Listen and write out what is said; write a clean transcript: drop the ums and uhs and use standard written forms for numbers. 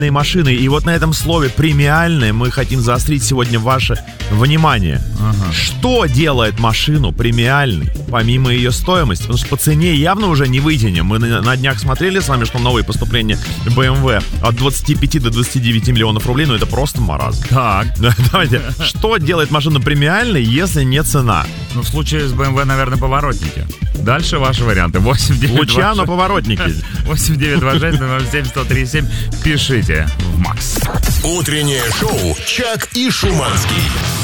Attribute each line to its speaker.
Speaker 1: машины. И вот на этом слове «премиальные» мы хотим заострить сегодня ваше внимание. Что делает машину премиальной, помимо ее стоимости? Потому что по цене явно уже не вытянем. Мы на днях смотрели с вами, что новые поступления BMW от 25 до 29 миллионов рублей, ну это просто маразм.
Speaker 2: Так.
Speaker 1: Давайте, что делает машину премиальной, если не цена?
Speaker 2: Ну, в случае с BMW, наверное, поворотники. Дальше ваши варианты. 8-9-26.
Speaker 1: Лучано поворотники.
Speaker 2: 8-9-2-6-0-0-7-103-7. Пишите в Макс.
Speaker 3: Утреннее шоу «Чак и Шуманский».